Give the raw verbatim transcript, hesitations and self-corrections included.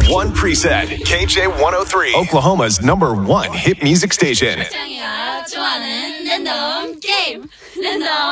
one preset. K J one oh three, Oklahoma's number one hit music station. 짱이가 좋아하는 랜덤 게임 랜덤